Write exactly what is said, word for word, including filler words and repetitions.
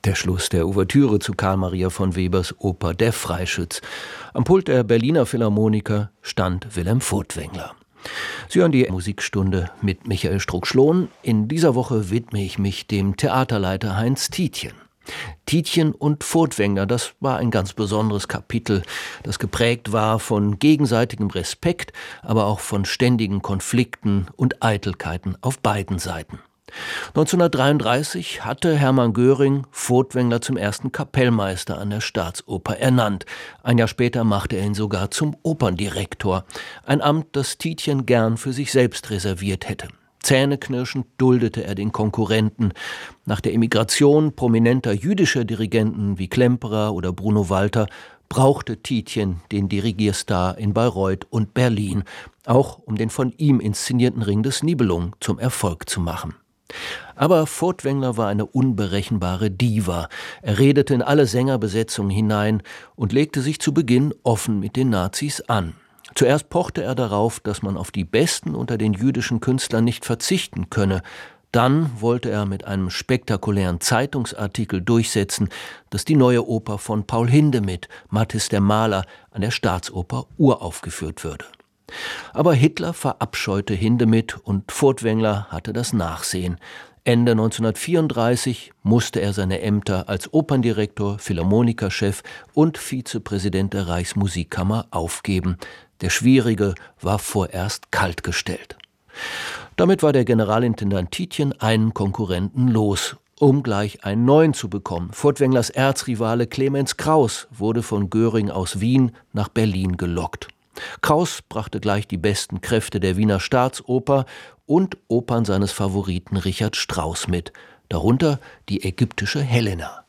Der Schluss der Ouvertüre zu Karl Maria von Webers Oper Der Freischütz. Am Pult der Berliner Philharmoniker stand Wilhelm Furtwängler. Sie hören die Musikstunde mit Michael Strunk-Schlohn. In dieser Woche widme ich mich dem Theaterleiter Heinz Tietjen. Tietjen und Furtwängler, das war ein ganz besonderes Kapitel, das geprägt war von gegenseitigem Respekt, aber auch von ständigen Konflikten und Eitelkeiten auf beiden Seiten. neunzehnhundertdreiunddreißig hatte Hermann Göring Furtwängler zum ersten Kapellmeister an der Staatsoper ernannt. Ein Jahr später machte er ihn sogar zum Operndirektor, ein Amt, das Tietjen gern für sich selbst reserviert hätte. Zähneknirschend duldete er den Konkurrenten. Nach der Emigration prominenter jüdischer Dirigenten wie Klemperer oder Bruno Walter brauchte Tietjen den Dirigierstar in Bayreuth und Berlin, auch um den von ihm inszenierten Ring des Nibelungen zum Erfolg zu machen. Aber Furtwängler war eine unberechenbare Diva. Er redete in alle Sängerbesetzungen hinein und legte sich zu Beginn offen mit den Nazis an. Zuerst pochte er darauf, dass man auf die Besten unter den jüdischen Künstlern nicht verzichten könne. Dann wollte er mit einem spektakulären Zeitungsartikel durchsetzen, dass die neue Oper von Paul Hindemith, Mathis der Maler, an der Staatsoper uraufgeführt würde. Aber Hitler verabscheute Hindemith und Furtwängler hatte das Nachsehen. Ende neunzehnhundertvierunddreißig musste er seine Ämter als Operndirektor, Philharmonikerchef und Vizepräsident der Reichsmusikkammer aufgeben. Der Schwierige war vorerst kaltgestellt. Damit war der Generalintendant Tietjen einen Konkurrenten los, um gleich einen neuen zu bekommen. Furtwänglers Erzrivale Clemens Krauss wurde von Göring aus Wien nach Berlin gelockt. Krauss brachte gleich die besten Kräfte der Wiener Staatsoper und Opern seines Favoriten Richard Strauss mit, darunter die ägyptische Helena.